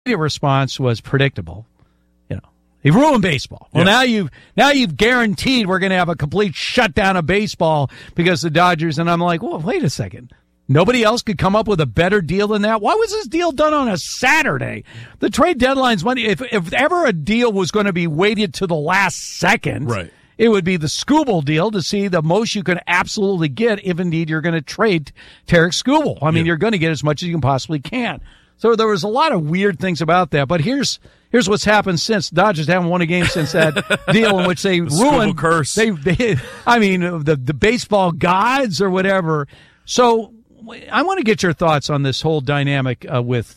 response was predictable. He ruined baseball. Well, now you've guaranteed we're going to have a complete shutdown of baseball because the Dodgers. And I'm like, well, wait a second. Nobody else could come up with a better deal than that. Why was this deal done on a Saturday? The trade deadline's money. If ever a deal was going to be weighted to the last second, right, it would be the Skubal deal to see the most you can absolutely get if indeed you're going to trade Tarik Skubal. I mean, you're going to get as much as you can possibly can. So there was a lot of weird things about that. But here's what's happened since. Dodgers haven't won a game since that deal in which they ruined. Curse. The baseball gods or whatever. So I want to get your thoughts on this whole dynamic with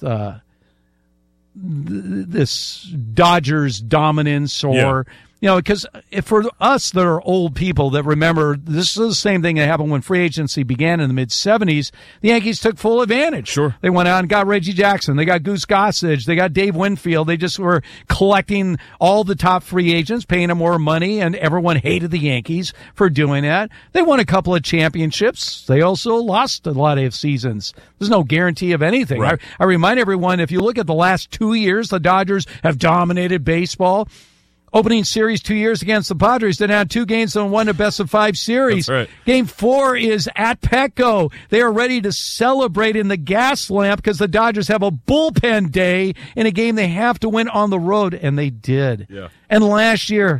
this Dodgers dominance or. Because for us that are old people that remember, this is the same thing that happened when free agency began in the mid-'70s. The Yankees took full advantage. Sure. They went out and got Reggie Jackson. They got Goose Gossage. They got Dave Winfield. They just were collecting all the top free agents, paying them more money, and everyone hated the Yankees for doing that. They won a couple of championships. They also lost a lot of seasons. There's no guarantee of anything. Right. I remind everyone, if you look at the last 2 years, the Dodgers have dominated baseball. Opening series 2 years against the Padres, they had 2 games and won a best-of-5 series. That's right. Game 4 is at Petco. They are ready to celebrate in the gas lamp because the Dodgers have a bullpen day in a game they have to win on the road, and they did. Yeah. And last year,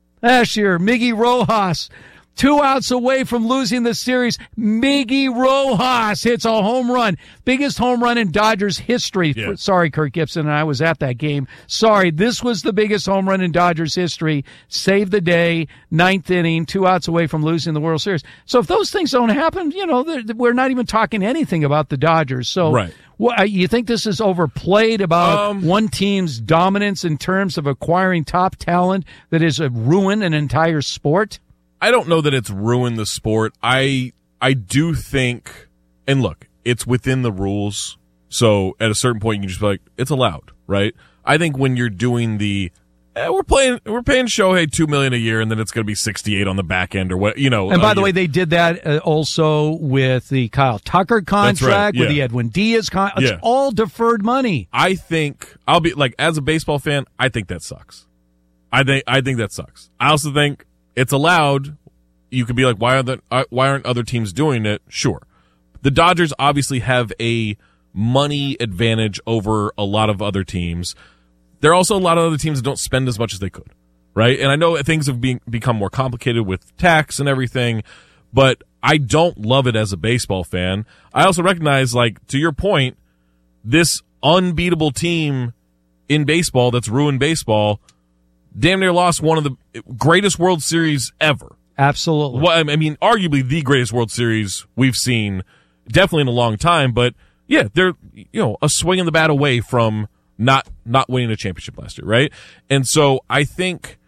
Miggy Rojas, 2 outs away from losing the series, Miggy Rojas hits a home run. Biggest home run in Dodgers history. Yeah. Sorry, Kirk Gibson, and I was at that game. Sorry, this was the biggest home run in Dodgers history. Saved the day, 9th inning, 2 outs away from losing the World Series. So if those things don't happen, we're not even talking anything about the Dodgers. So right. You think this is overplayed about one team's dominance in terms of acquiring top talent that is ruin an entire sport? I don't know that it's ruined the sport. I do think, and look, it's within the rules. So at a certain point, you can just be like, it's allowed, right? I think when you're doing we're paying Shohei $2 million a year, and then it's going to be 68 on the back end, or what, And by the way, they did that also with the Kyle Tucker contract, right, yeah. with the Edwin Diaz contract. It's all deferred money. I think I'll be like, as a baseball fan, I think that sucks. I think that sucks. I also think it's allowed. You could be like, why aren't other teams doing it? Sure. The Dodgers obviously have a money advantage over a lot of other teams. There are also a lot of other teams that don't spend as much as they could, right? And I know things have become more complicated with tax and everything, but I don't love it as a baseball fan. I also recognize, like, to your point, this unbeatable team in baseball that's ruined baseball damn near lost one of the greatest World Series ever. Absolutely. Well, I mean, arguably the greatest World Series we've seen, definitely in a long time. But yeah, they're a swing in the bat away from not winning a championship last year, right? And so I think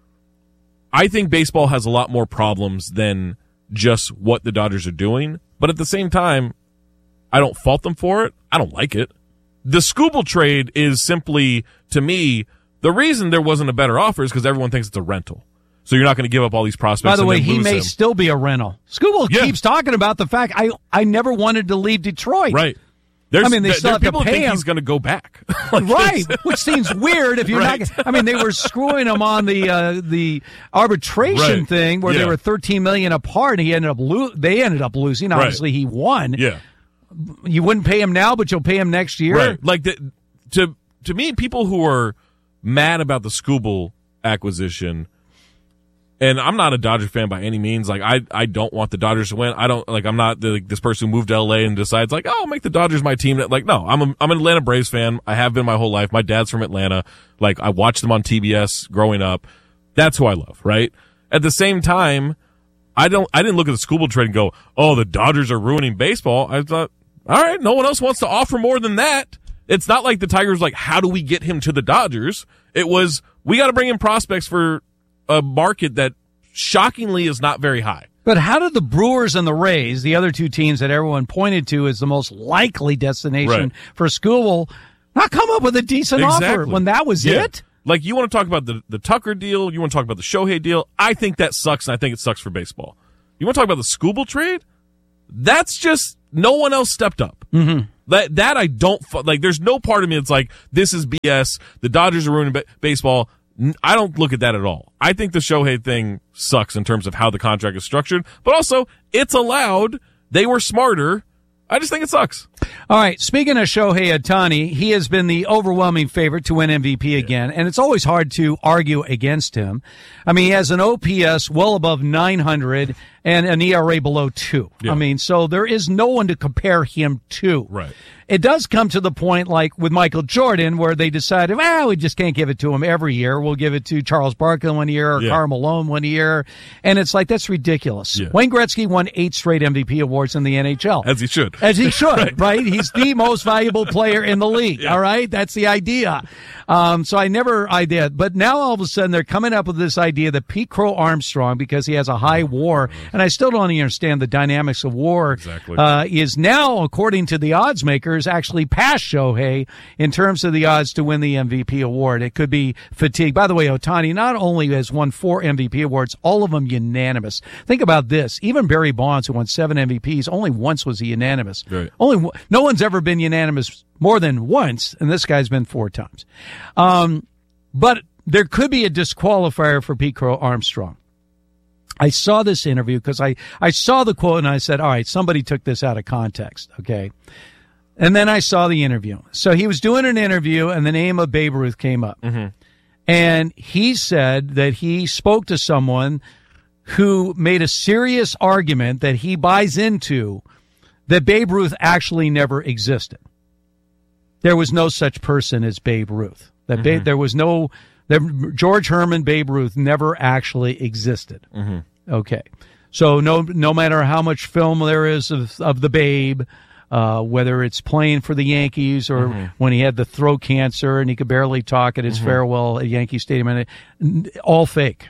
baseball has a lot more problems than just what the Dodgers are doing. But at the same time, I don't fault them for it. I don't like it. The Skubal trade is simply, to me, the reason there wasn't a better offer is because everyone thinks it's a rental. So you're not going to give up all these prospects. By the way, he may him. still be a rental. Skubal keeps talking about the fact I never wanted to leave Detroit. Right. They still have to people pay think him. He's going to go back. Right, which seems weird if you're right. not. They were screwing him on the arbitration thing where they were $13 million apart, and they ended up losing. Obviously, he won. Yeah, you wouldn't pay him now, but you'll pay him next year. Right. Like to me, people who are mad about the Skubal acquisition. And I'm not a Dodger fan by any means. Like, I don't want the Dodgers to win. I'm not this person who moved to LA and decides like, oh, I'll make the Dodgers my team. Like, no, I'm an Atlanta Braves fan. I have been my whole life. My dad's from Atlanta. Like, I watched them on TBS growing up. That's who I love, right? At the same time, I didn't look at the Skubal trade and go, oh, the Dodgers are ruining baseball. I thought, all right, no one else wants to offer more than that. It's not like the Tigers like, how do we get him to the Dodgers? It was, we got to bring in prospects for a market that shockingly is not very high. But how did the Brewers and the Rays, the other two teams that everyone pointed to as the most likely destination for Skubal, not come up with a decent offer when that was it? Like, you want to talk about the Tucker deal, you want to talk about the Shohei deal, I think that sucks, and I think it sucks for baseball. You want to talk about the Skubal trade? That's just, no one else stepped up. Mm-hmm. That I don't like. There's no part of me that's like, this is BS. The Dodgers are ruining baseball. I don't look at that at all. I think the Shohei thing sucks in terms of how the contract is structured, but also it's allowed. They were smarter. I just think it sucks. All right. Speaking of Shohei Ohtani, he has been the overwhelming favorite to win MVP again, and it's always hard to argue against him. I mean, he has an OPS well above 900 and an ERA below 2. Yeah. I mean, so there is no one to compare him to. Right. It does come to the point, like with Michael Jordan, where they decided, well, we just can't give it to him every year. We'll give it to Charles Barkley one year or Karl Malone one year. And it's like, that's ridiculous. Yeah. Wayne Gretzky won 8 straight MVP awards in the NHL. As he should. As he should, right? He's the most valuable player in the league, all right? That's the idea. So I did. But now all of a sudden they're coming up with this idea that Pete Crow Armstrong, because he has a high WAR, and I still don't understand the dynamics of WAR, is now, according to the odds makers, actually past Shohei in terms of the odds to win the MVP award. It could be fatigue. By the way, Ohtani not only has won 4 MVP awards, all of them unanimous. Think about this. Even Barry Bonds, who won 7 MVPs, only once was he unanimous. Right. No one's ever been unanimous more than once, and this guy's been 4 times. But there could be a disqualifier for Pete Crow Armstrong. I saw this interview because I saw the quote and I said, all right, somebody took this out of context, okay? And then I saw the interview. So he was doing an interview and the name of Babe Ruth came up. Mm-hmm. And he said that he spoke to someone who made a serious argument that he buys into that Babe Ruth actually never existed. There was no such person as Babe Ruth. That George Herman, Babe Ruth never actually existed. Mm-hmm. Okay. So no matter how much film there is of the Babe, whether it's playing for the Yankees or when he had the throat cancer and he could barely talk at his farewell at Yankee Stadium, all fake.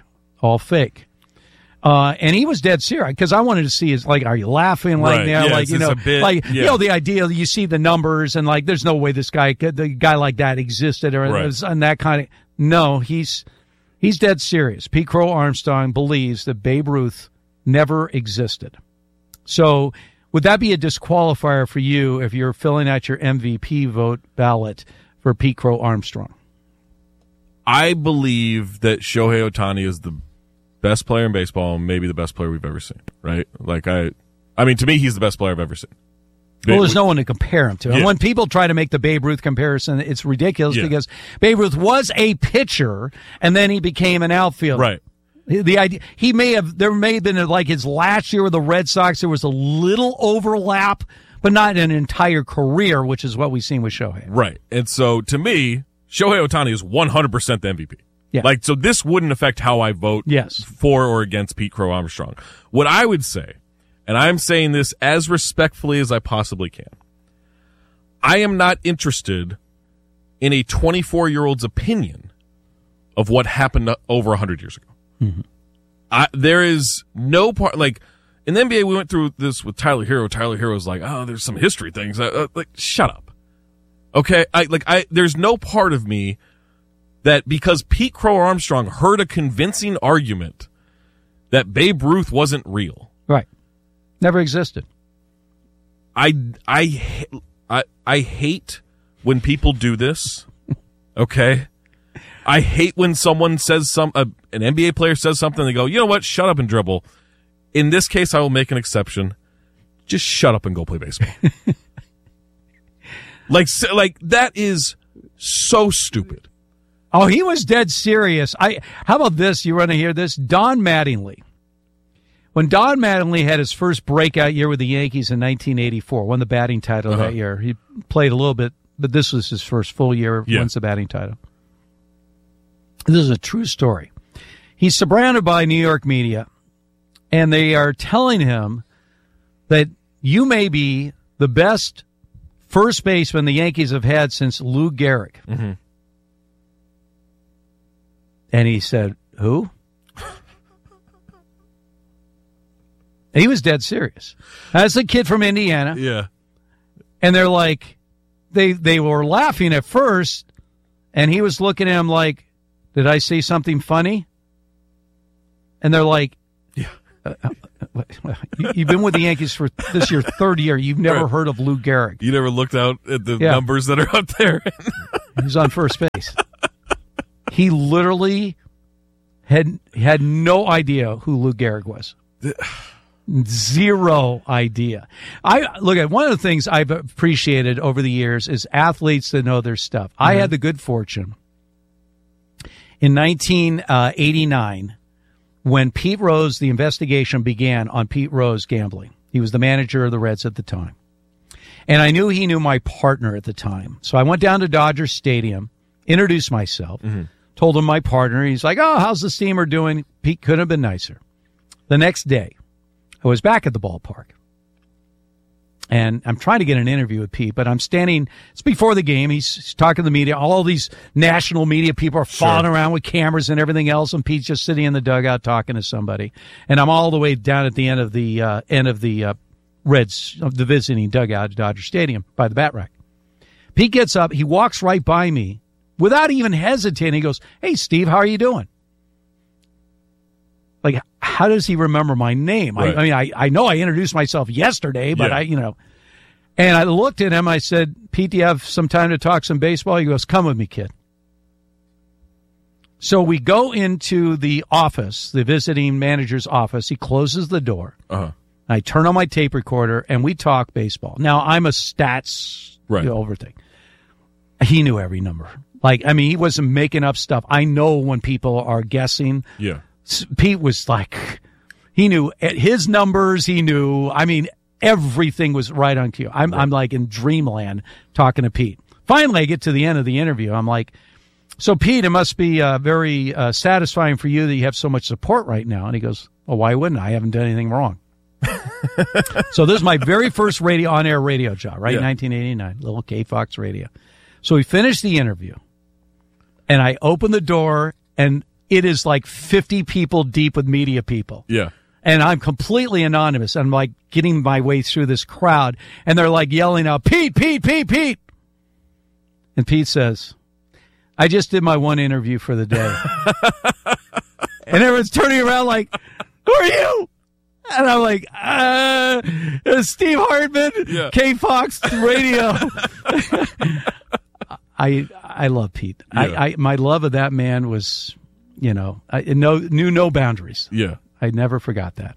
And he was dead serious because I wanted to see his, like, are you laughing like now? Yeah, like, you know, the idea you see the numbers and like, there's no way the guy like that existed and that kind of, no, he's dead serious. Pete Crow Armstrong believes that Babe Ruth never existed. So would that be a disqualifier for you if you're filling out your MVP vote ballot for Pete Crow Armstrong? I believe that Shohei Ohtani is the best player in baseball, maybe the best player we've ever seen, right? Like, I mean, to me, he's the best player I've ever seen. Well, there's no one to compare him to. Yeah. And when people try to make the Babe Ruth comparison, it's ridiculous because Babe Ruth was a pitcher and then he became an outfielder. Right. The idea, there may have been like his last year with the Red Sox, there was a little overlap, but not an entire career, which is what we've seen with Shohei. Right. And so to me, Shohei Ohtani is 100% the MVP. Yeah. Like, so this wouldn't affect how I vote for or against Pete Crow Armstrong. What I would say, and I'm saying this as respectfully as I possibly can, I am not interested in a 24-year-old's opinion of what happened over 100 years ago. Mm-hmm. There is no part, like, in the NBA, we went through this with Tyler Hero. Tyler Hero's like, oh, there's some history things. Like, shut up. Okay? There's no part of me that because Pete Crow Armstrong heard a convincing argument that Babe Ruth wasn't real. Right. Never existed. I hate when people do this. Okay? I hate when someone says an NBA player says something, they go, you know what, shut up and dribble. In this case, I will make an exception. Just shut up and go play baseball. like that is so stupid. Oh, he was dead serious. How about this? You want to hear this? Don Mattingly. When Don Mattingly had his first breakout year with the Yankees in 1984, won the batting title that year. He played a little bit, but this was his first full year, wins the batting title. This is a true story. He's surrounded by New York media, and they are telling him that you may be the best first baseman the Yankees have had since Lou Gehrig. Mm-hmm. And he said, who? He was dead serious. That's a kid from Indiana. Yeah. And they're like, they were laughing at first, and he was looking at him like, did I say something funny? And they're like, You've been with the Yankees for this your third year. You've never heard of Lou Gehrig. You never looked out at the numbers that are up there. He's on first base. He literally had no idea who Lou Gehrig was. Zero idea. Look at one of the things I've appreciated over the years is athletes that know their stuff. Mm-hmm. I had the good fortune in 1989 when Pete Rose, the investigation began on Pete Rose gambling. He was the manager of the Reds at the time. And I knew he knew my partner at the time. So I went down to Dodger Stadium, introduced myself, told him my partner. He's like, oh, how's the Steamer doing? Pete couldn't have been nicer. The next day, I was back at the ballpark. And I'm trying to get an interview with Pete, but I'm standing, it's before the game. He's talking to the media. All these national media people are following around with cameras and everything else, and Pete's just sitting in the dugout talking to somebody. And I'm all the way down at the end of the Reds, of the visiting dugout at Dodger Stadium by the bat rack. Pete gets up, he walks right by me without even hesitating. He goes, hey, Steve, how are you doing? Like, how does he remember my name? Right. I mean, I know I introduced myself yesterday, but and I looked at him. I said, Pete, do you have some time to talk some baseball? He goes, come with me, kid. So we go into the office, the visiting manager's office. He closes the door. I turn on my tape recorder, and we talk baseball. Now, I'm a stats overthink. He knew every number. Like, I mean, he wasn't making up stuff. I know when people are guessing. Yeah. Pete was like, he knew his numbers. He knew, I mean, everything was right on cue. I'm like in dreamland talking to Pete. Finally, I get to the end of the interview. I'm like, so Pete, it must be very satisfying for you that you have so much support right now. And he goes, well, why wouldn't I? I haven't done anything wrong. So this is my very first on-air radio job, right? 1989, little K-Fox radio. So we finished the interview, and I open the door, and it is like 50 people deep with media people. Yeah. And I'm completely anonymous. I'm like getting my way through this crowd, and they're like yelling out, Pete, Pete, Pete, Pete. And Pete says, I just did my one interview for the day. And everyone's turning around like, who are you? And I'm like, Steve Hartman, K-Fox Radio. I love Pete. Yeah. My love of that man was, knew no boundaries. Yeah. I never forgot that.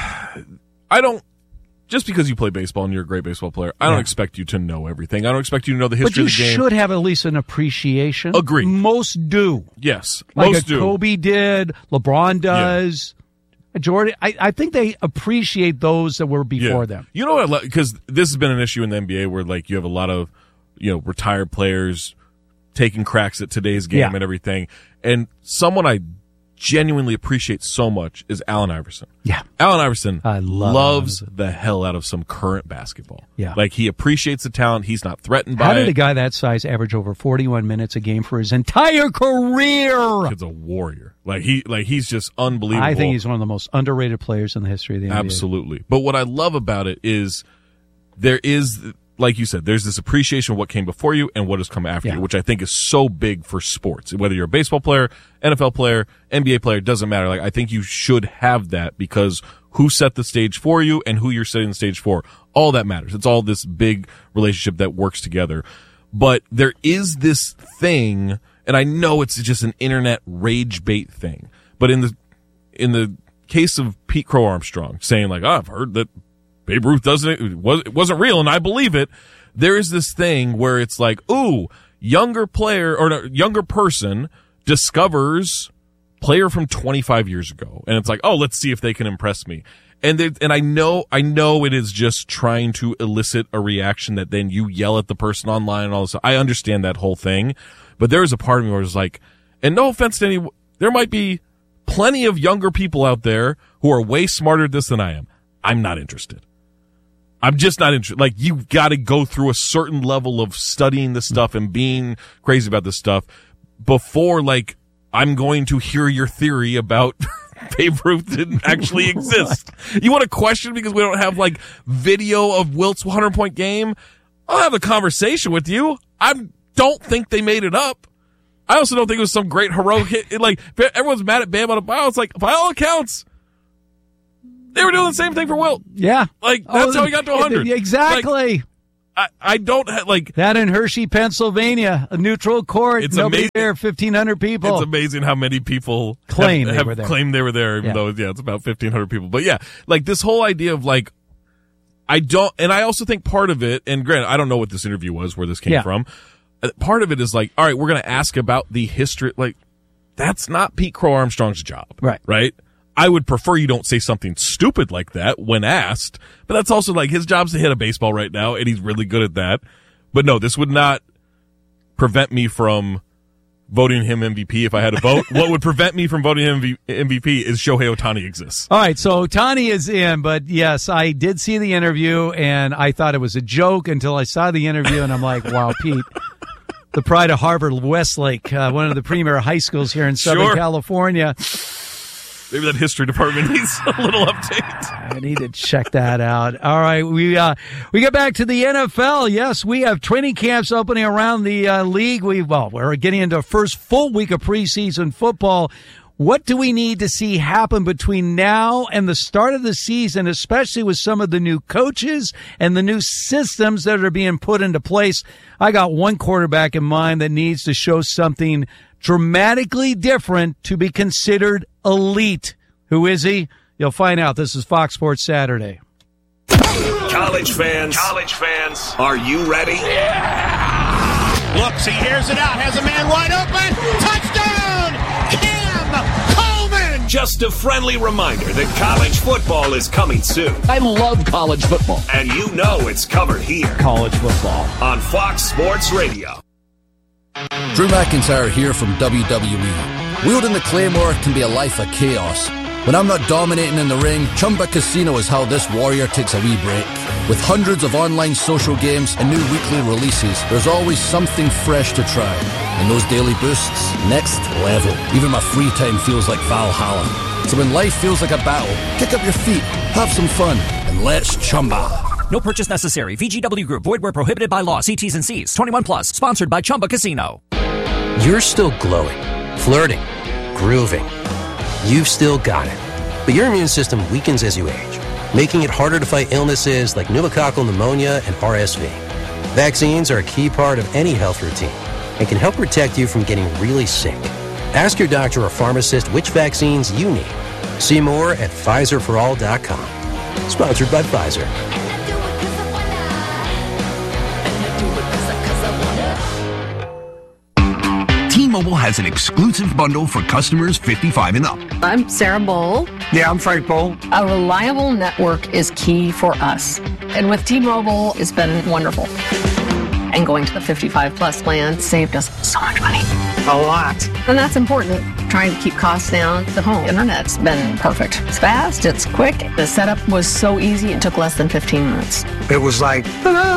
I don't, just because you play baseball and you're a great baseball player, I don't expect you to know everything. I don't expect you to know the history of the game. But you should have at least an appreciation. Agreed. Most do. Yes. Like most do. Kobe did, LeBron does. Yeah. Jordan, I think they appreciate those that were before them. You know what? Because this has been an issue in the NBA where, like, you have a lot of, retired players taking cracks at today's game and everything. And someone I genuinely appreciate so much is Allen Iverson. Yeah. Allen Iverson loves the hell out of some current basketball. Yeah. Like, he appreciates the talent. He's not threatened by it. How did a guy that size average over 41 minutes a game for his entire career? He's a warrior. He's just unbelievable. I think he's one of the most underrated players in the history of the NBA. Absolutely. But what I love about it is there is, like you said, there's this appreciation of what came before you and what has come after you, which I think is so big for sports. Whether you're a baseball player, NFL player, NBA player, doesn't matter. Like, I think you should have that because who set the stage for you and who you're setting the stage for, all that matters. It's all this big relationship that works together. But there is this thing, and I know it's just an internet rage bait thing, but in the case of Pete Crow Armstrong saying, like, I've heard that Babe Ruth it wasn't real, and I believe it. There is this thing where it's like, ooh, younger person discovers player from 25 years ago, and it's like, oh, let's see if they can impress me. And I know it is just trying to elicit a reaction that then you yell at the person online and all this. I understand that whole thing, but there is a part of me where it's like, and no offense to any, there might be plenty of younger people out there who are way smarter at this than I am. I'm not interested. I'm just not interested. Like, you've got to go through a certain level of studying this stuff and being crazy about this stuff before, like, I'm going to hear your theory about Babe Ruth didn't actually exist. You want to question because we don't have, like, video of Wilt's 100-point game? I'll have a conversation with you. I don't think they made it up. I also don't think it was some great heroic hit. Like, everyone's mad at Bam on a ball. It's like, by all accounts, They were doing the same thing for Wilt. Yeah. Like, that's how he got to 100. Exactly. Like, I don't like that in Hershey, Pennsylvania, a neutral court. It's nobody amazing. there, 1,500 people. It's amazing how many people claimed have claimed they were there, even though, it's about 1,500 people. But yeah, like this whole idea of like, I also think part of it, and granted, I don't know what this interview was, where this came from. Part of it is like, all right, we're going to ask about the history. Like, that's not Pete Crow Armstrong's job. Right? I would prefer you don't say something stupid like that when asked, but that's also like his job's to hit a baseball right now, and he's really good at that. But no, this would not prevent me from voting him MVP if I had a vote. What would prevent me from voting him MVP is Shohei Ohtani exists. All right, so Ohtani is in, but yes, I did see the interview, and I thought it was a joke until I saw the interview, and I'm like, wow, Pete. The pride of Harvard Westlake, one of the premier high schools here in Southern California. Maybe that history department needs a little update. I need to check that out. All right, we get back to the NFL. Yes, we have training camps opening around the league. We're getting into the first full week of preseason football. What do we need to see happen between now and the start of the season, especially with some of the new coaches and the new systems that are being put into place? I got one quarterback in mind that needs to show something dramatically different to be considered elite. Who is he? You'll find out. This is Fox Sports Saturday. College fans, are you ready? Yeah! Looks, he hears it out, has a man wide open. Touchdown! Cam Coleman! Just a friendly reminder that college football is coming soon. I love college football. And you know it's covered here. College football. On Fox Sports Radio. Drew McIntyre here from WWE. Wielding the Claymore can be a life of chaos. When I'm not dominating in the ring, Chumba Casino is how this warrior takes a wee break. With hundreds of online social games and new weekly releases, there's always something fresh to try. And those daily boosts, next level. Even my free time feels like Valhalla. So when life feels like a battle, kick up your feet, have some fun, and let's Chumba. No purchase necessary. VGW Group. Void where prohibited by law. See T's and C's. 21 plus. Sponsored by Chumba Casino. You're still glowing, flirting, grooving. You've still got it. But your immune system weakens as you age, making it harder to fight illnesses like pneumococcal pneumonia and RSV. Vaccines are a key part of any health routine and can help protect you from getting really sick. Ask your doctor or pharmacist which vaccines you need. See more at PfizerForAll.com. Sponsored by Pfizer. T-Mobile has an exclusive bundle for customers 55 and up. I'm Sarah Bowl. Yeah, I'm Frank Bowl. A reliable network is key for us. And with T-Mobile, it's been wonderful. And going to the 55 plus plan saved us so much money. A lot. And that's important. Trying to keep costs down. The home internet's been perfect. It's fast, it's quick. The setup was so easy, it took less than 15 minutes. It was like,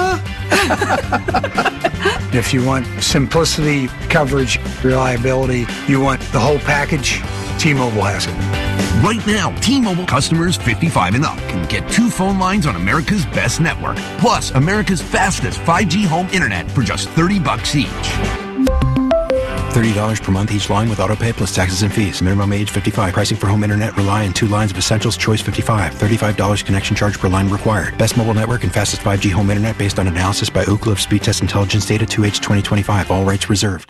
if you want simplicity, coverage, reliability, you want the whole package, T-Mobile has it. Right now, T-Mobile customers 55 and up can get 2 phone lines on America's best network, plus America's fastest 5G home internet for just $30 each. $30 per month each line with autopay plus taxes and fees. Minimum age 55. Pricing for home internet rely on 2 lines of essentials. Choice 55. $35 connection charge per line required. Best mobile network and fastest 5G home internet based on analysis by Ookla of Speed Test Intelligence data 2H 2025. All rights reserved.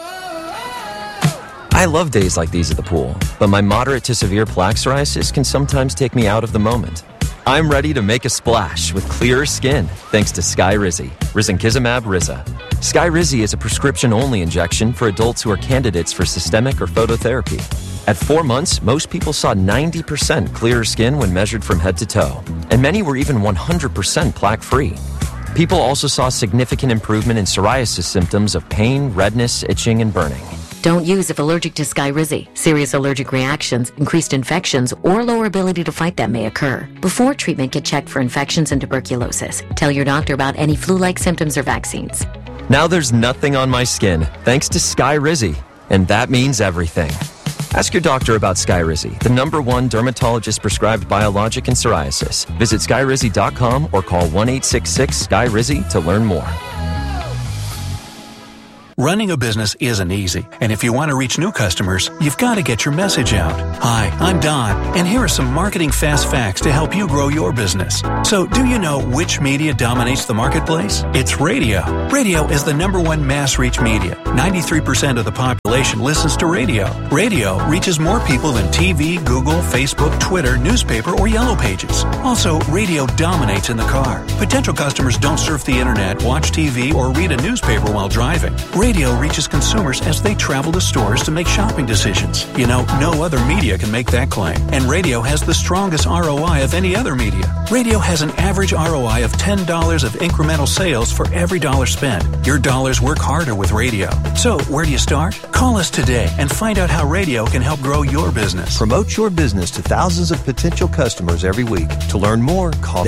I love days like these at the pool, but my moderate to severe plaque psoriasis can sometimes take me out of the moment. I'm ready to make a splash with clearer skin thanks to Skyrizi, risankizumab Riza. Skyrizi is a prescription-only injection for adults who are candidates for systemic or phototherapy. At 4 months, most people saw 90% clearer skin when measured from head to toe, and many were even 100% plaque-free. People also saw significant improvement in psoriasis symptoms of pain, redness, itching, and burning. Don't use if allergic to Skyrizi. Serious allergic reactions, increased infections, or lower ability to fight them may occur. Before treatment, get checked for infections and tuberculosis. Tell your doctor about any flu-like symptoms or vaccines. Now there's nothing on my skin, thanks to Skyrizi, and that means everything. Ask your doctor about Skyrizi, the #1 dermatologist-prescribed biologic in psoriasis. Visit Skyrizi.com or call 1-866-SKYRIZI to learn more. Running a business isn't easy, and if you want to reach new customers, you've got to get your message out. Hi, I'm Don, and here are some marketing fast facts to help you grow your business. So, do you know which media dominates the marketplace? It's radio. Radio is the #1 mass reach media. 93% of the population listens to radio. Radio reaches more people than TV, Google, Facebook, Twitter, newspaper, or Yellow Pages. Also, radio dominates in the car. Potential customers don't surf the internet, watch TV, or read a newspaper while driving. Radio reaches consumers as they travel to stores to make shopping decisions. You know, no other media can make that claim. And radio has the strongest ROI of any other media. Radio has an average ROI of $10 of incremental sales for every dollar spent. Your dollars work harder with radio. So, where do you start? Call us today and find out how radio can help grow your business. Promote your business to thousands of potential customers every week. To learn more, call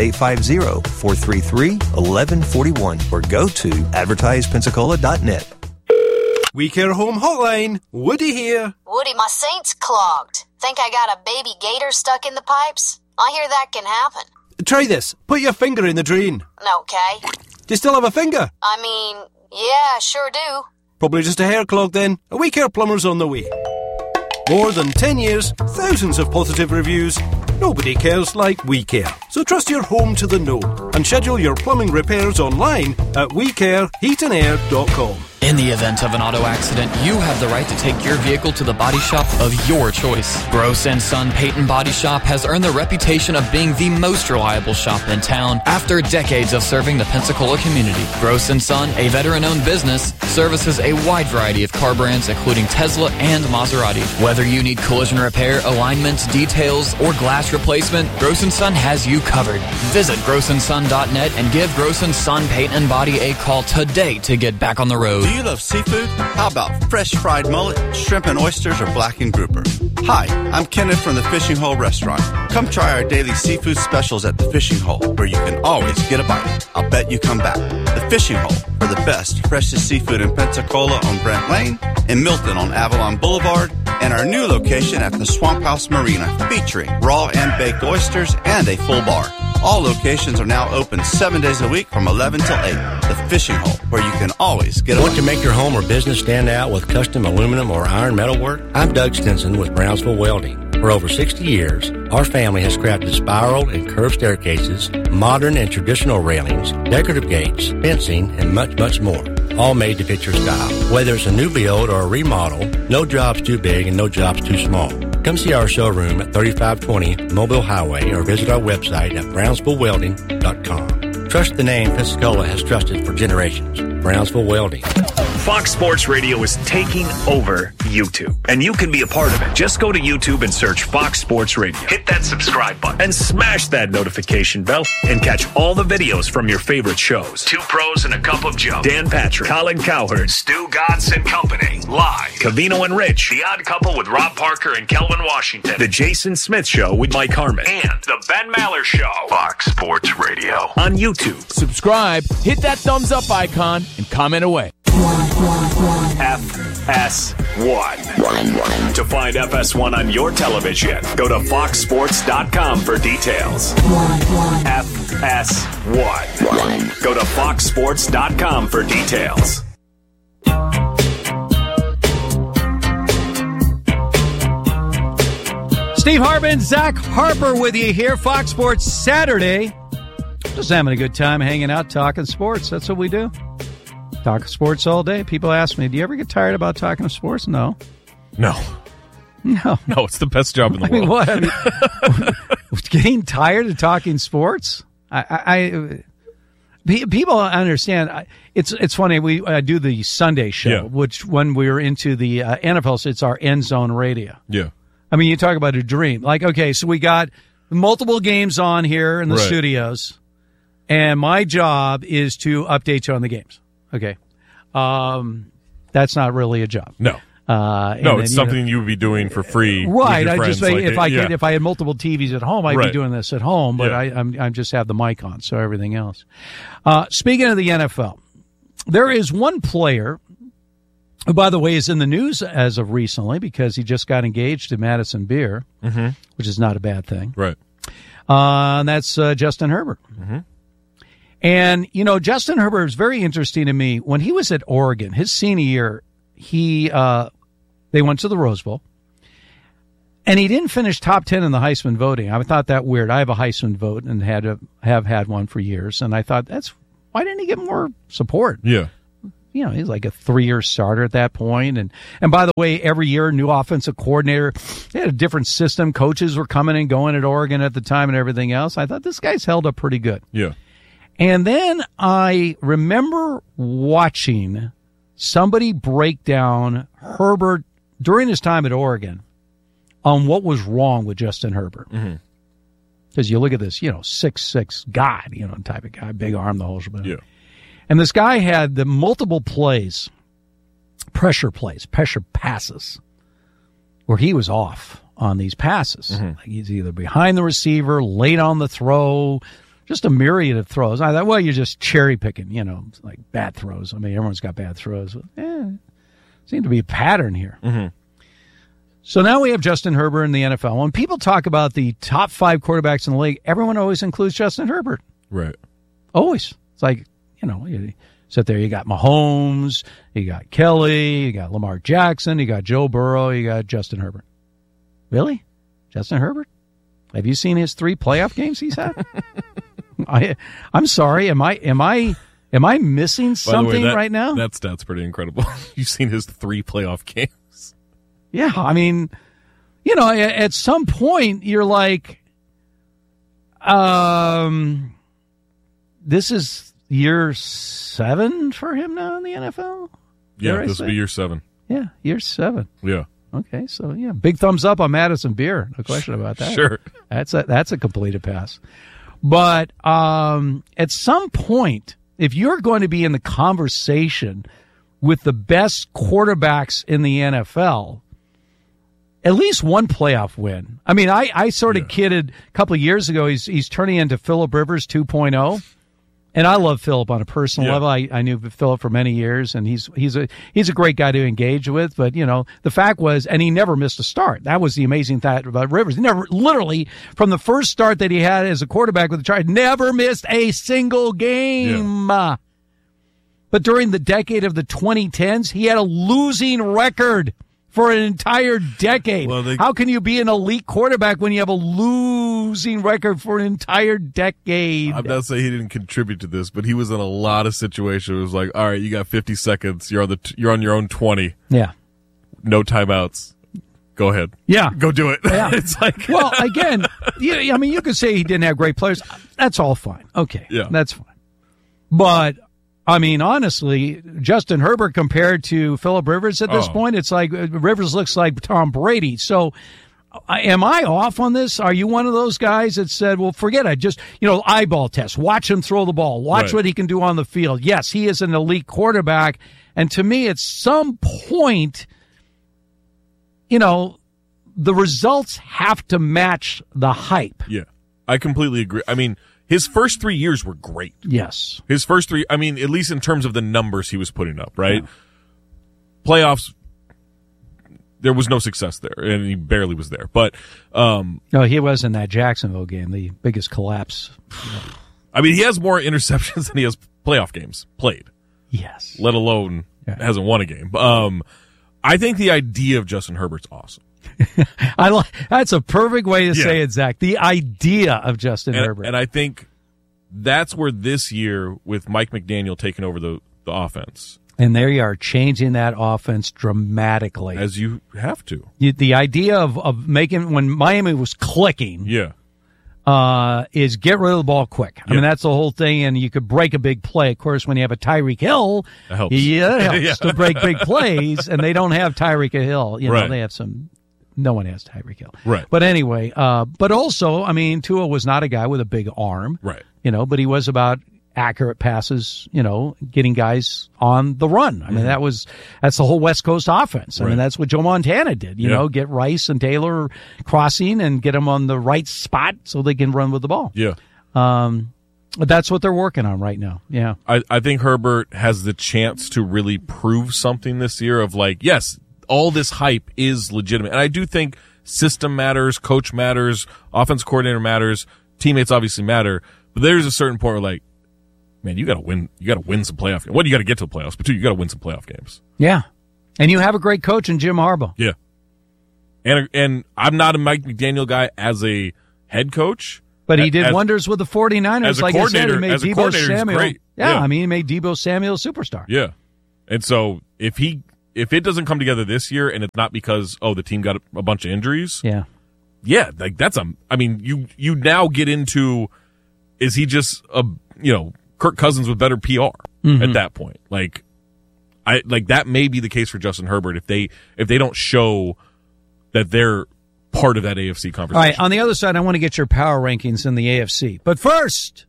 850-433-1141 or go to advertisepensacola.net. We Care Home Hotline. Woody here. Woody, my sink's clogged. Think I got a baby gator stuck in the pipes? I hear that can happen. Try this. Put your finger in the drain. Okay. Do you still have a finger? I mean, yeah, sure do. Probably just a hair clog then. A We Care plumber's on the way. More than 10 years, thousands of positive reviews. Nobody cares like We Care. So trust your home to the know and schedule your plumbing repairs online at WeCareHeatAndAir.com. In the event of an auto accident, you have the right to take your vehicle to the body shop of your choice. Gross & Son Peyton Body Shop has earned the reputation of being the most reliable shop in town after decades of serving the Pensacola community. Gross & Son, a veteran-owned business, services a wide variety of car brands including Tesla and Maserati. Whether you need collision repair, alignment, details, or glass replacement, Gross & Son has you covered. Visit grossandson.net and give Gross & Son Peyton Body a call today to get back on the road. Do you love seafood? How about fresh fried mullet, shrimp and oysters, or blackened grouper? Hi, I'm Kenneth from the Fishing Hole Restaurant. Come try our daily seafood specials at the Fishing Hole, where you can always get a bite. I'll bet you come back. The Fishing Hole for the best, freshest seafood in Pensacola on Brent Lane, in Milton on Avalon Boulevard, and our new location at the Swamp House Marina, featuring raw and baked oysters and a full bar. All locations are now open 7 days a week from 11 till 8. The Fishing Hole, where you can always get a Want to make your home or business stand out with custom aluminum or iron metal work? I'm Doug Stinson with Brownsville Welding. For over 60 years, our family has crafted spiral and curved staircases, modern and traditional railings, decorative gates, fencing, and much, much more. All made to fit your style. Whether it's a new build or a remodel, no job's too big and no job's too small. Come see our showroom at 3520 Mobile Highway or visit our website at brownsvillewelding.com. Trust the name Pensacola has trusted for generations. Brownsville Welding. Fox Sports Radio is taking over YouTube, and you can be a part of it. Just go to YouTube and search Fox Sports Radio. Hit that subscribe button and smash that notification bell and catch all the videos from your favorite shows. Two Pros and a Cup of Joe. Dan Patrick, Colin Cowherd, Stu Godson and Company. Live. Cavino and Rich. The Odd Couple with Rob Parker and Kelvin Washington. The Jason Smith Show with Mike Harmon. And The Ben Maller Show. Fox Sports Radio. On YouTube. Subscribe, hit that thumbs up icon, and comment away. FS1. To find FS1 on your television, go to foxsports.com for details. FS1. Go to foxsports.com for details. Steve Harbin, Zach Harper with you here, Fox Sports Saturday. Just having a good time hanging out, talking sports. That's what we do. Talk sports all day. People ask me, do you ever get tired about talking sports? No. No, it's the best job in the world. What? Getting tired of talking sports? People understand. It's funny. I do the Sunday show, which when we were into the NFL, it's our End Zone Radio. Yeah. I mean, you talk about a dream. Like, okay, so we got multiple games on here in the studios, and my job is to update you on the games. Okay. That's not really a job. No. It's something you would be doing for free. Right. I just if I had multiple TVs at home, I'd be doing this at home, but I just have the mic on, so everything else. Speaking of the NFL, there is one player who, by the way, is in the news as of recently because he just got engaged to Madison Beer, which is not a bad thing. Right. And that's Justin Herbert. Mm-hmm. And, Justin Herbert is very interesting to me. When he was at Oregon, his senior year, they went to the Rose Bowl. And he didn't finish top 10 in the Heisman voting. I thought that weird. I have a Heisman vote and have had one for years. And I thought, why didn't he get more support? Yeah. He's like a 3-year starter at that point. And by the way, every year, new offensive coordinator. They had a different system. Coaches were coming and going at Oregon at the time and everything else. I thought this guy's held up pretty good. Yeah. And then I remember watching somebody break down Herbert during his time at Oregon on what was wrong with Justin Herbert. Because you look at this, 6'6" God, type of guy, big arm, the whole shebang. Yeah. And this guy had the multiple pressure passes, where he was off on these passes. Like he's either behind the receiver, late on the throw, just a myriad of throws. I thought, well, you're just cherry picking, like bad throws. I mean, everyone's got bad throws. Seemed to be a pattern here. So now we have Justin Herbert in the NFL. When people talk about the top 5 quarterbacks in the league, everyone always includes Justin Herbert. Right. Always. It's like, you sit there, you got Mahomes, you got Kelly, you got Lamar Jackson, you got Joe Burrow, you got Justin Herbert. Really? Justin Herbert? Have you seen his 3 playoff games he's had? I'm sorry. Am I missing something right now? That stat's pretty incredible. You've seen his 3 playoff games. Yeah, I mean, at some point you're like, this is year 7 for him now in the NFL? Yeah, this will be year 7. Yeah, year 7. Yeah. Okay, so yeah, big thumbs up on Madison Beer. No question about that. Sure. That's a completed pass. But at some point, if you're going to be in the conversation with the best quarterbacks in the NFL, at least one playoff win. I mean, I sort of kidded a couple of years ago. He's turning into Phillip Rivers 2.0, and I love Phillip on a personal level. I knew Phillip for many years, and he's a great guy to engage with. But the fact was, and he never missed a start. That was the amazing thing about Rivers. He never, literally, from the first start that he had as a quarterback with the Chargers, never missed a single game. Yeah. But during the decade of the 2010s, he had a losing record for an entire decade. Well, how can you be an elite quarterback when you have a losing record for an entire decade? I'm not saying he didn't contribute to this, but he was in a lot of situations. It was like, all right, you got 50 seconds. You're on your own 20. Yeah. No timeouts. Go ahead. Yeah. Go do it. Yeah. It's like, well, again, you could say he didn't have great players. That's all fine. Okay. Yeah. That's fine. But I mean, honestly, Justin Herbert compared to Phillip Rivers at this point, it's like Rivers looks like Tom Brady. So am I off on this? Are you one of those guys that said, well, forget it. Just, eyeball test. Watch him throw the ball. Watch what he can do on the field. Yes, he is an elite quarterback. And to me, at some point, the results have to match the hype. Yeah, I completely agree. I mean, his first 3 years were great. Yes. His first 3, at least in terms of the numbers he was putting up, right? Yeah. Playoffs, there was no success there, and he barely was there. But no, he was in that Jacksonville game, the biggest collapse. He has more interceptions than he has playoff games played. Yes. Let alone hasn't won a game. I think the idea of Justin Herbert's awesome. That's a perfect way to say it, Zach. The idea of Justin Herbert. And I think that's where this year, with Mike McDaniel taking over the offense. And there you are, changing that offense dramatically. As you have to. The idea of making, when Miami was clicking, is get rid of the ball quick. I mean, that's the whole thing, and you could break a big play. Of course, when you have a Tyreek Hill, it helps. It helps to break big plays, and they don't have Tyreek Hill. They have some. No one has Tyreek Hill. Right. But anyway, but also, Tua was not a guy with a big arm. Right. But he was about accurate passes, getting guys on the run. That's the whole West Coast offense. That's what Joe Montana did, get Rice and Taylor crossing and get them on the right spot so they can run with the ball. Yeah. But that's what they're working on right now. Yeah. I think Herbert has the chance to really prove something this year of yes, all this hype is legitimate. And I do think system matters, coach matters, offense coordinator matters, teammates obviously matter. But there's a certain point where man, you got to win. You got to win some playoff games. One, you got to get to the playoffs, but two, you got to win some playoff games. Yeah, and you have a great coach in Jim Harbaugh. Yeah, and I'm not a Mike McDaniel guy as a head coach, but he did wonders with the 49ers. As a like coordinator, I said, he made as a Deebo coordinator, Samuel. he's great. Yeah, I mean, he made Deebo Samuel a superstar. Yeah, and so if it doesn't come together this year, and it's not because the team got a bunch of injuries. Yeah, like that's I mean, you now get into, is he just Kirk Cousins with better PR at that point? Like that may be the case for Justin Herbert if they don't show that they're part of that AFC conversation. All right, on the other side, I want to get your power rankings in the AFC. But first,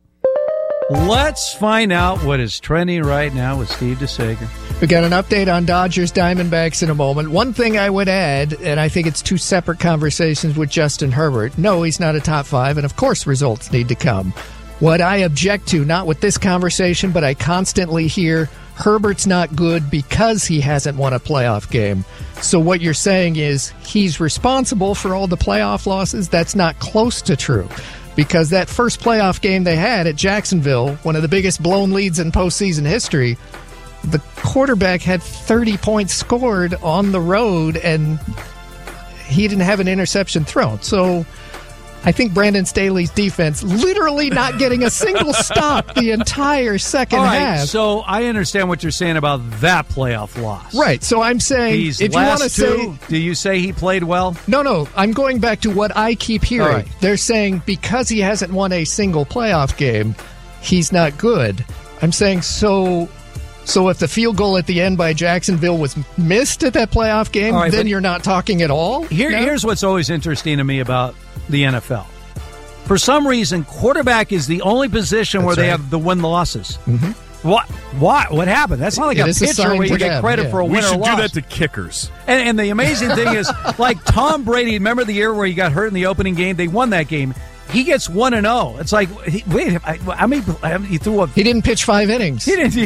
let's find out what is trending right now with Steve DeSager. We got an update on Dodgers Diamondbacks in a moment. One thing I would add, and I think it's two separate conversations with Justin Herbert. No, he's not a top 5, and of course results need to come. What I object to, not with this conversation, but I constantly hear Herbert's not good because he hasn't won a playoff game. So what you're saying is he's responsible for all the playoff losses? That's not close to true. Because that first playoff game they had at Jacksonville, one of the biggest blown leads in postseason history, the quarterback had 30 points scored on the road, and he didn't have an interception thrown. So I think Brandon Staley's defense literally not getting a single stop the entire second half. So I understand what you're saying about that playoff loss. Right. So I'm saying, These if you want to say, do you say he played well? No. I'm going back to what I keep hearing. Right. They're saying because he hasn't won a single playoff game, he's not good. I'm saying so if the field goal at the end by Jacksonville was missed at that playoff game, then you're not talking at all? Here's what's always interesting to me about the NFL. For some reason, quarterback is the only position where they have the win-losses. Mm-hmm. What happened? That's not like a pitcher where you get credit for a win or loss. We should do that to kickers. And the amazing thing is, like Tom Brady, remember the year where he got hurt in the opening game? They won that game. He gets 1-0. It's like, he threw He didn't pitch 5 innings. He didn't.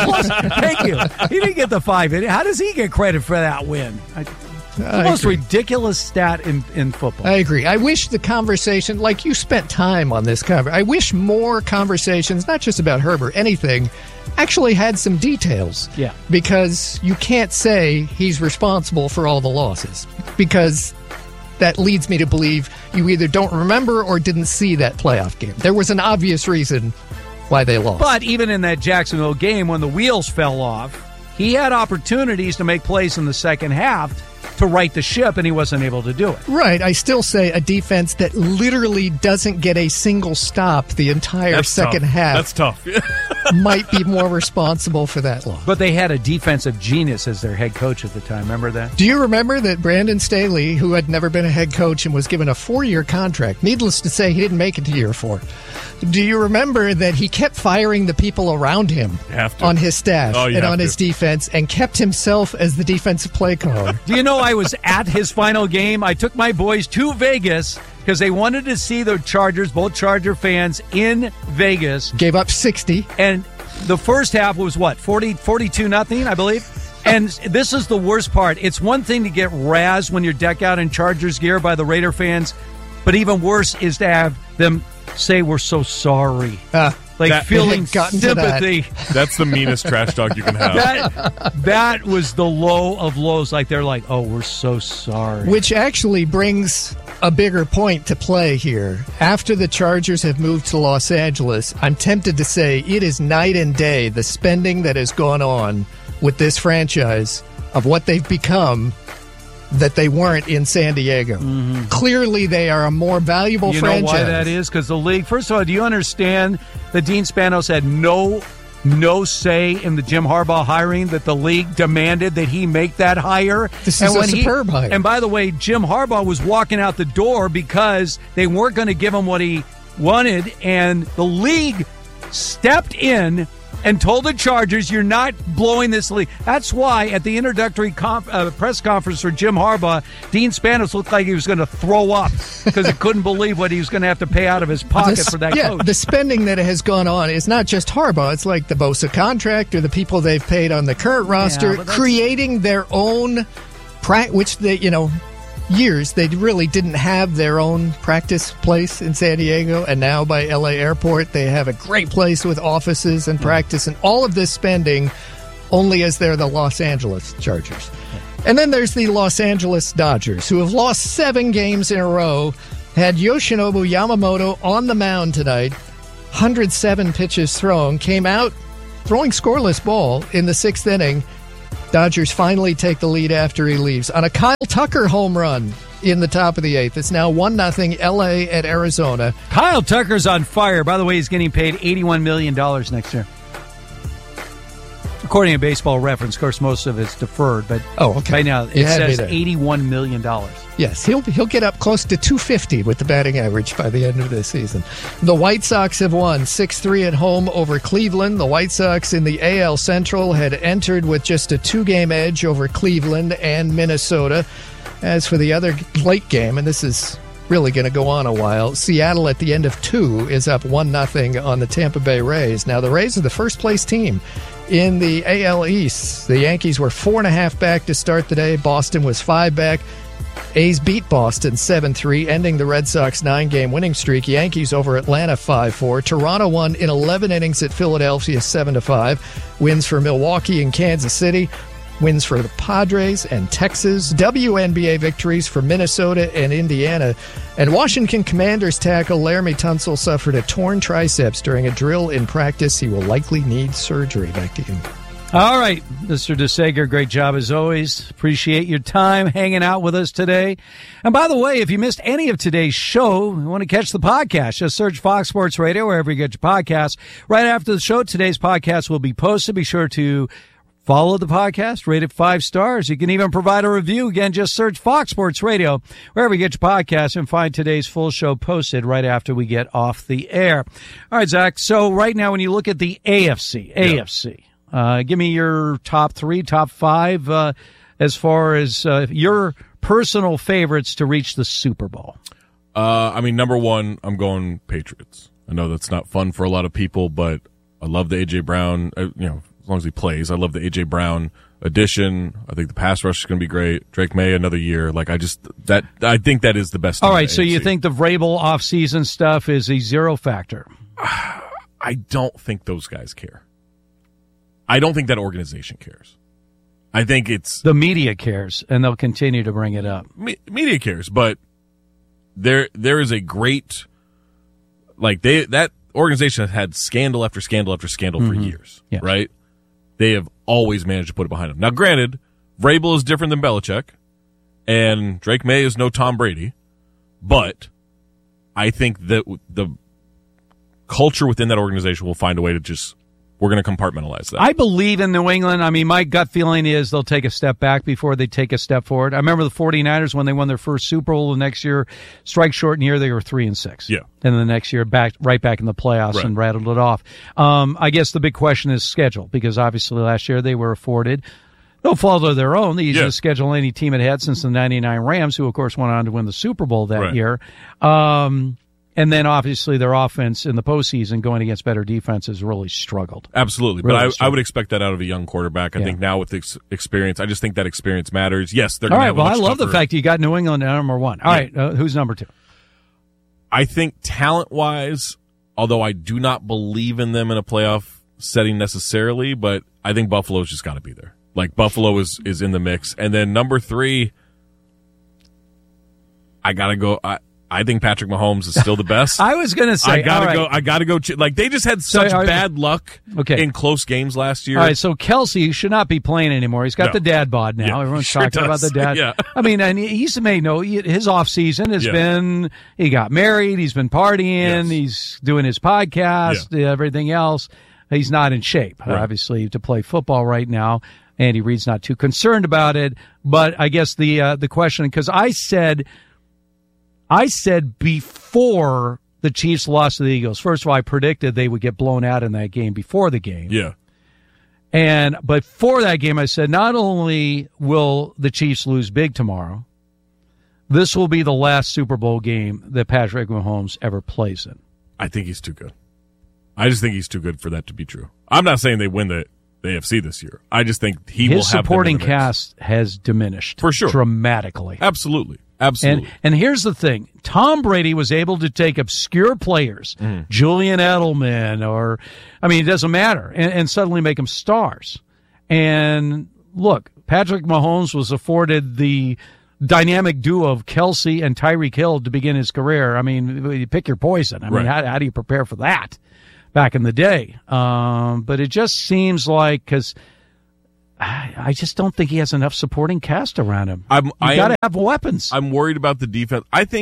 Thank you. He didn't get the 5 innings. How does he get credit for that win? The most ridiculous stat in football. I agree. I wish the conversation, like you spent time on this I wish more conversations, not just about Herbert, anything, actually had some details. Yeah. Because you can't say he's responsible for all the losses. Because that leads me to believe you either don't remember or didn't see that playoff game. There was an obvious reason why they lost. But even in that Jacksonville game, when the wheels fell off, he had opportunities to make plays in the second half to right the ship, and he wasn't able to do it. Right. I still say a defense that literally doesn't get a single stop the entire second half. That's tough. Might be more responsible for that loss. But they had a defensive genius as their head coach at the time. Remember that? Do you remember that Brandon Staley, who had never been a head coach and was given a 4-year contract, needless to say, he didn't make it to year 4. Do you remember that he kept firing the people around him on his staff and on his defense and kept himself as the defensive play caller? Do you know I was at his final game? I took my boys to Vegas because they wanted to see the Chargers, both Charger fans, in Vegas. Gave up 60. And the first half was what, 42-0, I believe? And this is the worst part. It's one thing to get razzed when you're decked out in Chargers gear by the Raider fans, but even worse is to have them say we're so sorry. Feeling sympathy. That's the meanest trash talk you can have. That was the low of lows. Like they're like, oh, we're so sorry. Which actually brings a bigger point to play here. After the Chargers have moved to Los Angeles, I'm tempted to say it is night and day, the spending that has gone on with this franchise of what they've become that they weren't in San Diego. Mm-hmm. Clearly, they are a more valuable franchise. You know why that is? Because the league, first of all, do you understand that Dean Spanos had no say in the Jim Harbaugh hiring, that the league demanded that he make that hire? This is a superb hire. And by the way, Jim Harbaugh was walking out the door because they weren't going to give him what he wanted, and the league stepped in and told the Chargers, you're not blowing this league. That's why at the introductory press conference for Jim Harbaugh, Dean Spanos looked like he was going to throw up because he couldn't believe what he was going to have to pay out of his pocket for that coach. The spending that has gone on is not just Harbaugh. It's like the Bosa contract or the people they've paid on the current roster, creating their own, which they, years, they really didn't have their own practice place in San Diego, and now by LA Airport, they have a great place with offices and practice, and all of this spending only as they're the Los Angeles Chargers. And then there's the Los Angeles Dodgers, who have lost 7 games in a row, had Yoshinobu Yamamoto on the mound tonight, 107 pitches thrown, came out throwing scoreless ball in the 6th inning. Dodgers finally take the lead after he leaves on a Kyle Tucker home run in the top of the 8th. It's now 1-0 LA at Arizona. Kyle Tucker's on fire. By the way, he's getting paid $81 million next year. According to Baseball Reference, of course, most of it's deferred, but right now it says $81 million. Yes, he'll get up close to 250 with the batting average by the end of this season. The White Sox have won 6-3 at home over Cleveland. The White Sox in the AL Central had entered with just a 2-game edge over Cleveland and Minnesota. As for the other late game, and this is really going to go on a while, Seattle at the end of 2 is up 1-0 on the Tampa Bay Rays. Now, the Rays are the first-place team in the AL East. The Yankees were 4.5 back to start the day. Boston was 5 back. A's beat Boston 7-3, ending the Red Sox 9-game winning streak. Yankees over Atlanta 5-4. Toronto won in 11 innings at Philadelphia 7-5. Wins for Milwaukee and Kansas City. Wins for the Padres and Texas. WNBA victories for Minnesota and Indiana. And Washington Commanders tackle Laramie Tunsil suffered a torn triceps during a drill in practice. He will likely need surgery. Back to you. All right, Mr. DeSager, great job as always. Appreciate your time hanging out with us today. And by the way, if you missed any of today's show, you want to catch the podcast, just search Fox Sports Radio wherever you get your podcasts. Right after the show, today's podcast will be posted. Be sure to follow the podcast, rate it 5 stars. You can even provide a review. Again, just search Fox Sports Radio wherever you get your podcast and find today's full show posted right after we get off the air. All right, Zach. So right now, when you look at the AFC, give me your top 3, top 5 as far as your personal favorites to reach the Super Bowl. Number 1, I'm going Patriots. I know that's not fun for a lot of people, but I love the A.J. Brown, as long as he plays. I love the A.J. Brown addition. I think the pass rush is going to be great. Drake May, another year. I think that is the best. All right, so you think the Vrabel offseason stuff is a zero factor? I don't think those guys care. I don't think that organization cares. I think it's... The media cares, and they'll continue to bring it up. Media cares, but there is a great... that organization has had scandal after scandal after scandal for years, right? They have always managed to put it behind them. Now, granted, Vrabel is different than Belichick, and Drake May is no Tom Brady, but I think that the culture within that organization will find a way to we're going to compartmentalize that. I believe in New England. My gut feeling is they'll take a step back before they take a step forward. I remember the 49ers when they won their first Super Bowl. The next year, strike short year, they were 3-6. Yeah. And the next year, right back in the playoffs and rattled it off. I guess the big question is schedule, because obviously last year they were afforded, no fault of their own, the easiest schedule any team had had since the 99 Rams, who of course went on to win the Super Bowl that year. And then, obviously, their offense in the postseason going against better defenses really struggled. Absolutely. But I would expect that out of a young quarterback. I think now with the experience, I just think that experience matters. Yes, they're going to have a much I love the fact you got New England at number 1. All right, who's number 2? I think talent-wise, although I do not believe in them in a playoff setting necessarily, but I think Buffalo's just got to be there. Buffalo is in the mix. And then number 3, I got to go... I think Patrick Mahomes is still the best. I was going to say, I gotta go. They just had such bad luck in close games last year. All right, so Kelsey should not be playing anymore. He's got the dad bod now. Everyone's talking about the dad. Yeah. And he's made his off season has been. He got married. He's been partying. He's doing his podcast. Everything else. He's not in shape, obviously, to play football right now. Andy Reid's not too concerned about it. But I guess the question, because I said before the Chiefs lost to the Eagles, first of all, I predicted they would get blown out in that game before the game. Yeah. But for that game, I said, not only will the Chiefs lose big tomorrow, this will be the last Super Bowl game that Patrick Mahomes ever plays in. I think he's too good. I just think he's too good for that to be true. I'm not saying they win the AFC this year. I just think his supporting cast has diminished for sure, dramatically. Absolutely. Absolutely. And here's the thing. Tom Brady was able to take obscure players, Julian Edelman, or, I mean, it doesn't matter, and suddenly make them stars. And look, Patrick Mahomes was afforded the dynamic duo of Kelsey and Tyreek Hill to begin his career. I mean, you pick your poison. I mean, how do you prepare for that back in the day? But it just seems like, because I just don't think he has enough supporting cast around him. You got to have weapons. I'm worried about the defense.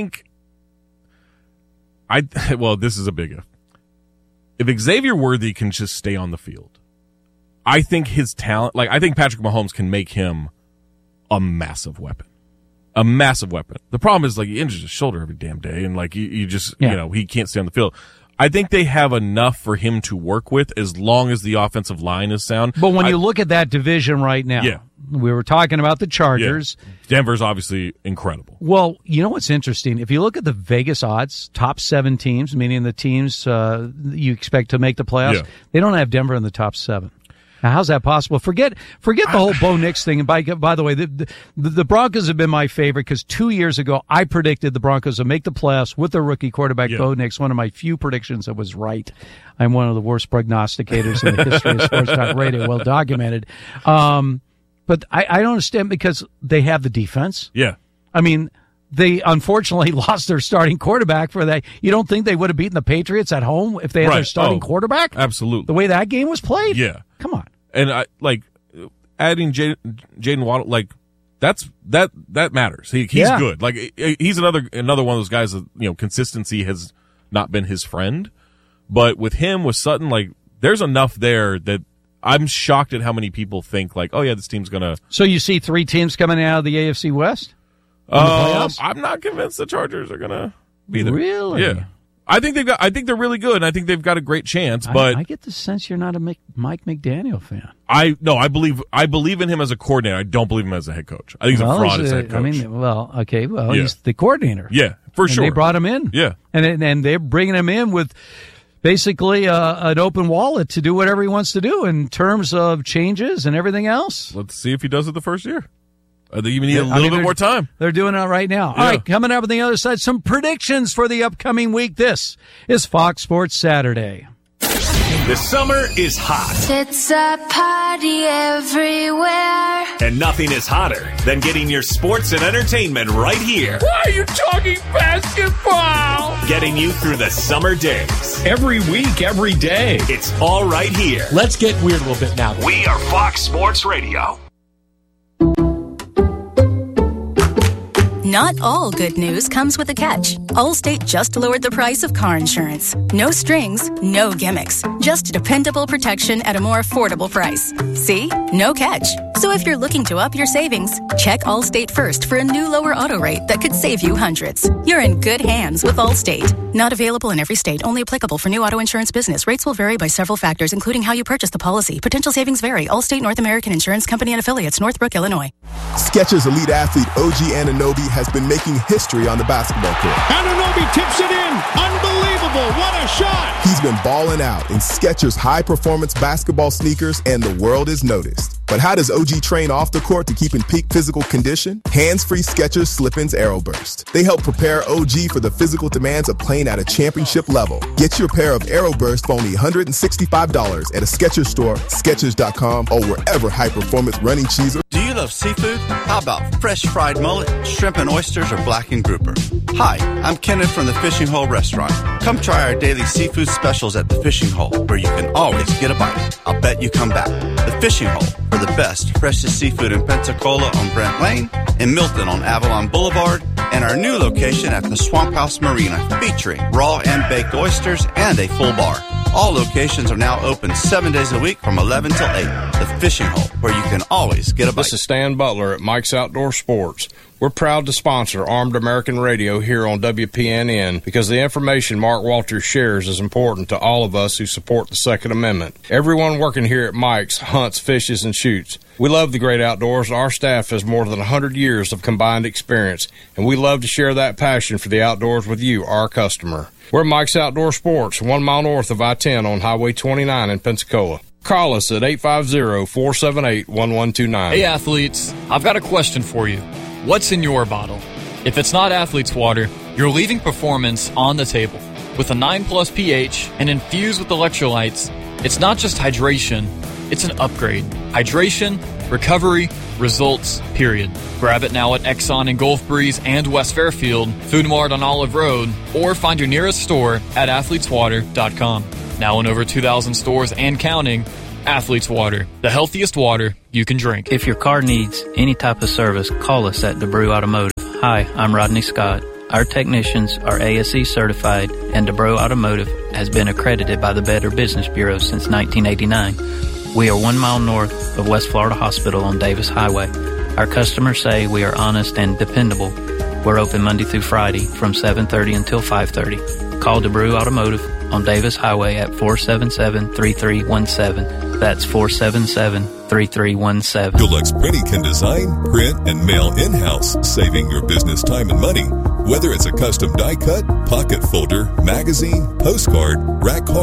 Well, this is a big if Xavier Worthy can just stay on the field, I think his talent, I think Patrick Mahomes can make him a massive weapon. A massive weapon. The problem is, he injures his shoulder every damn day, and, you just, he can't stay on the field. I think they have enough for him to work with as long as the offensive line is sound. But when you look at that division right now, we were talking about the Chargers. Yeah. Denver's obviously incredible. Well, you know what's interesting? If you look at the Vegas odds, top 7 teams, meaning the teams you expect to make the playoffs, they don't have Denver in the top 7. Now, how's that possible? Forget the whole Bo Nix thing. And by the way, the Broncos have been my favorite because 2 years ago I predicted the Broncos would make the playoffs with their rookie quarterback Bo Nix. One of my few predictions that was right. I'm one of the worst prognosticators in the history of Sports Talk Radio, well documented. But I don't understand, because they have the defense. Yeah, I mean, they unfortunately lost their starting quarterback for that. You don't think they would have beaten the Patriots at home if they had their starting quarterback? Absolutely. The way that game was played? Yeah. Come on. And adding Jaden Waddle, that matters. He's good. He's another one of those guys that, consistency has not been his friend. But with him, with Sutton, there's enough there that I'm shocked at how many people think this team's gonna. So you see 3 teams coming out of the AFC West? I'm not convinced the Chargers are gonna be there. Really? Yeah. I think they're really good, and I think they've got a great chance. But I get the sense you're not a Mike McDaniel fan. I believe in him as a coordinator. I don't believe him as a head coach. I think he's a fraud as a head coach. He's the coordinator. Yeah, for sure. They brought him in. Yeah, and they're bringing him in with basically an open wallet to do whatever he wants to do in terms of changes and everything else. Let's see if he does it the first year. I think you need a little bit more time. They're doing it right now. All right, coming up on the other side, some predictions for the upcoming week. This is Fox Sports Saturday. The summer is hot. It's a party everywhere. And nothing is hotter than getting your sports and entertainment right here. Why are you talking basketball? Getting you through the summer days. Every week, every day. It's all right here. Let's get weird a little bit now. We are Fox Sports Radio. Not all good news comes with a catch. Allstate just lowered the price of car insurance. No strings, no gimmicks. Just dependable protection at a more affordable price. See? No catch. So if you're looking to up your savings, check Allstate first for a new lower auto rate that could save you hundreds. You're in good hands with Allstate. Not available in every state. Only applicable for new auto insurance business. Rates will vary by several factors, including how you purchase the policy. Potential savings vary. Allstate North American Insurance Company and Affiliates, Northbrook, Illinois. Skechers elite athlete OG Anunoby has been making history on the basketball court. Anunoby tips it in. Unbelievable. What a shot. He's been balling out in Skechers high-performance basketball sneakers, and the world is noticed. But how does OG train off the court to keep in peak physical condition? Hands-free Skechers Slip-ins Aeroburst. They help prepare OG for the physical demands of playing at a championship level. Get your pair of Aeroburst for only $165 at a Skechers store, Skechers.com, or wherever high-performance running shoes are. Do you love seafood? How about fresh fried mullet, shrimp and oysters, or blackened grouper? Hi, I'm Kenneth from the Fishing Hole Restaurant. Come try our daily seafood specials at the Fishing Hole, where you can always get a bite. I'll bet you come back. The Fishing Hole, for the best, freshest seafood in Pensacola on Brent Lane, in Milton on Avalon Boulevard, and our new location at the Swamp House Marina, featuring raw and baked oysters and a full bar. All locations are now open 7 days a week from 11 till 8. The Fishing Hole, where you can always get a bite. This is Stan Butler at Mike's Outdoor Sports. We're proud to sponsor Armed American Radio here on WPNN because the information Mark Walters shares is important to all of us who support the Second Amendment. Everyone working here at Mike's hunts, fishes, and shoots. We love the great outdoors. Our staff has more than 100 years of combined experience, and we love to share that passion for the outdoors with you, our customer. We're Mike's Outdoor Sports, 1 mile north of I-10 on Highway 29 in Pensacola. Call us at 850-478-1129. Hey, athletes, I've got a question for you. What's in your bottle? If it's not Athlete's Water, you're leaving performance on the table. With a 9+ pH and infused with electrolytes, it's not just hydration, it's an upgrade. Hydration, recovery, results, period. Grab it now at Exxon in Gulf Breeze and West Fairfield, Food Mart on Olive Road, or find your nearest store at athleteswater.com. Now in over 2,000 stores and counting, Athlete's Water, the healthiest water you can drink. If your car needs any type of service, call us at DeBrew Automotive. Hi, I'm Rodney Scott. Our technicians are ASE certified, and DeBrew Automotive has been accredited by the Better Business Bureau since 1989. We are 1 mile north of West Florida Hospital on Davis Highway. Our customers say we are honest and dependable. We're open Monday through Friday from 7:30 until 5:30. Call DeBrew Automotive on Davis Highway at 477-3317. That's 477-3317. Deluxe Printing can design, print, and mail in-house, saving your business time and money. Whether it's a custom die cut, pocket folder, magazine, postcard, rack card,